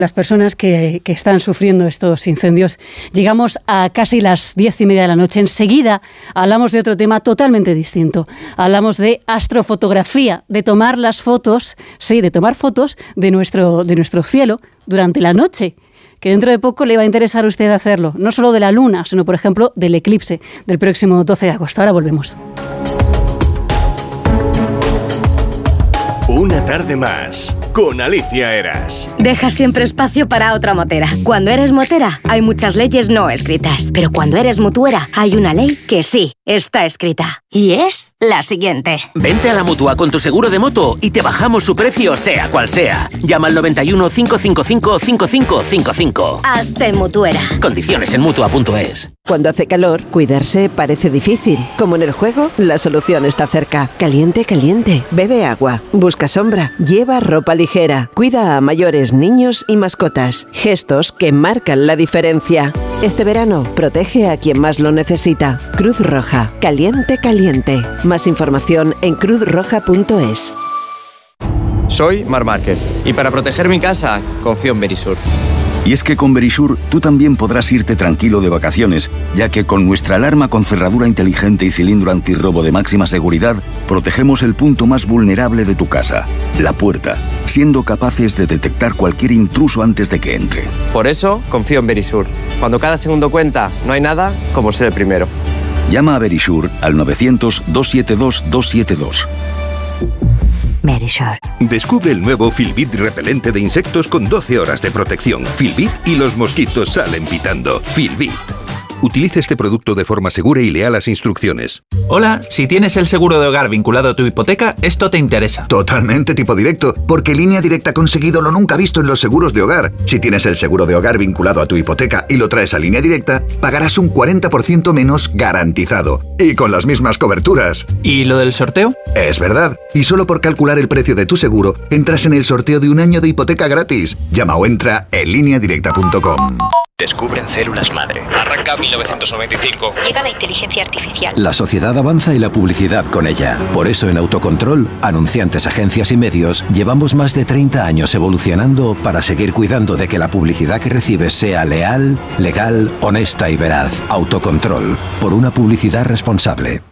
las personas que están sufriendo estos incendios. Llegamos a casi las 10:30 de la noche. Enseguida hablamos de otro tema totalmente distinto. Hablamos de astrofotografía, de tomar las fotos, sí, de tomar fotos de nuestro cielo durante la noche, que dentro de poco le va a interesar a usted hacerlo, no solo de la luna, sino, por ejemplo, del eclipse del próximo 12 de agosto. Ahora volvemos. Una tarde más, con Alicia Eras. Deja siempre espacio para otra motera. Cuando eres motera, hay muchas leyes no escritas. Pero cuando eres mutuera, hay una ley que sí está escrita. Y es la siguiente. Vente a la Mutua con tu seguro de moto y te bajamos su precio, sea cual sea. Llama al 91 555 5555. Hazte mutuera. Condiciones en Mutua.es. Cuando hace calor, cuidarse parece difícil. Como en el juego, la solución está cerca. Caliente, caliente. Bebe agua. Busca sombra. Lleva ropa ligera. Cuida a mayores, niños y mascotas. Gestos que marcan la diferencia. Este verano, protege a quien más lo necesita. Cruz Roja. Caliente, caliente. Más información en cruzroja.es. Soy Marc Márquez y para proteger mi casa confío en Verisur. Y es que con Verisur tú también podrás irte tranquilo de vacaciones, ya que con nuestra alarma con cerradura inteligente y cilindro antirrobo de máxima seguridad, protegemos el punto más vulnerable de tu casa, la puerta, siendo capaces de detectar cualquier intruso antes de que entre. Por eso confío en Verisur. Cuando cada segundo cuenta, no hay nada como ser el primero. Llama a Verisur al 900-272-272. Verisur. Descubre el nuevo Filbit repelente de insectos con 12 horas de protección. Filbit y los mosquitos salen pitando. Filbit. Utiliza este producto de forma segura y lea las instrucciones. Hola, si tienes el seguro de hogar vinculado a tu hipoteca, esto te interesa. Totalmente tipo directo, porque Línea Directa ha conseguido lo nunca visto en los seguros de hogar. Si tienes el seguro de hogar vinculado a tu hipoteca y lo traes a Línea Directa, pagarás un 40% menos garantizado. Y con las mismas coberturas. ¿Y lo del sorteo? Es verdad. Y solo por calcular el precio de tu seguro, entras en el sorteo de un año de hipoteca gratis. Llama o entra en lineadirecta.com. Descubren células madre. Arranca 1995. Llega la inteligencia artificial. La sociedad avanza y la publicidad con ella. Por eso en Autocontrol, anunciantes, agencias y medios, llevamos más de 30 años evolucionando para seguir cuidando de que la publicidad que recibes sea leal, legal, honesta y veraz. Autocontrol, por una publicidad responsable.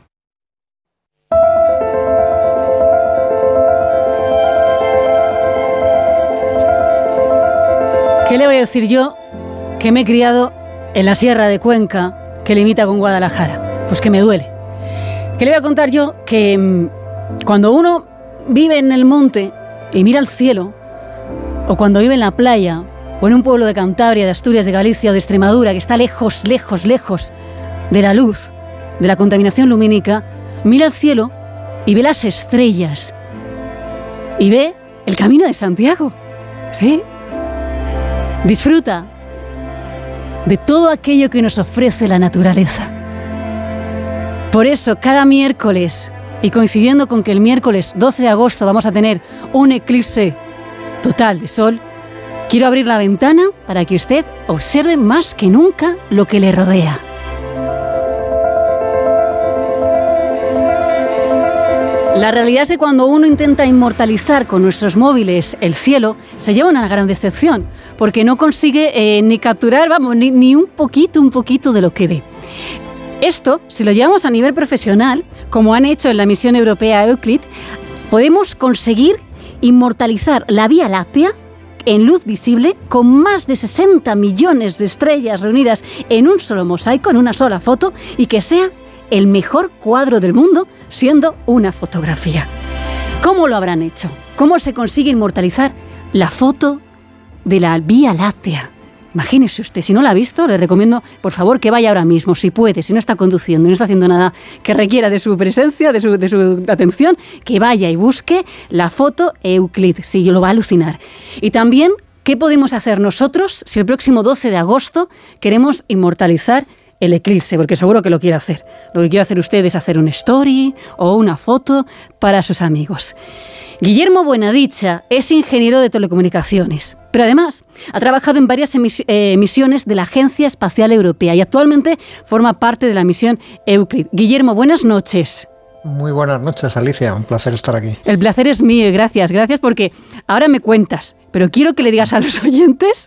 ¿Qué le voy a decir yo? Que me he criado en la Sierra de Cuenca, que limita con Guadalajara. Pues que me duele. ¿Qué le voy a contar yo? Que cuando uno vive en el monte y mira al cielo, o cuando vive en la playa, o en un pueblo de Cantabria, de Asturias, de Galicia o de Extremadura, que está lejos, lejos, lejos de la luz, de la contaminación lumínica, mira al cielo y ve las estrellas. Y ve el Camino de Santiago. ¿Sí? Disfruta de todo aquello que nos ofrece la naturaleza. Por eso, cada miércoles, y coincidiendo con que el miércoles 12 de agosto vamos a tener un eclipse total de sol, quiero abrir la ventana para que usted observe más que nunca lo que le rodea. La realidad es que cuando uno intenta inmortalizar con nuestros móviles el cielo, se lleva una gran decepción, porque no consigue ni capturar, ni un poquito de lo que ve. Esto, si lo llevamos a nivel profesional, como han hecho en la misión europea Euclid, podemos conseguir inmortalizar la Vía Láctea en luz visible con más de 60 millones de estrellas reunidas en un solo mosaico, en una sola foto, y que sea el mejor cuadro del mundo, siendo una fotografía. ¿Cómo lo habrán hecho? ¿Cómo se consigue inmortalizar la foto de la Vía Láctea? Imagínese usted, si no la ha visto, le recomiendo, por favor, que vaya ahora mismo, si puede, si no está conduciendo y no está haciendo nada que requiera de su presencia, de su atención, que vaya y busque la foto Euclid, sí, lo va a alucinar. Y también, ¿qué podemos hacer nosotros si el próximo 12 de agosto queremos inmortalizar el eclipse? Porque seguro que lo quiere hacer. Lo que quiere hacer usted es hacer una story o una foto para sus amigos. Guillermo Buenadicha es ingeniero de telecomunicaciones, pero además ha trabajado en varias misiones de la Agencia Espacial Europea y actualmente forma parte de la misión Euclid. Guillermo, buenas noches. Muy buenas noches, Alicia. Un placer estar aquí. El placer es mío y gracias porque ahora me cuentas, pero quiero que le digas a los oyentes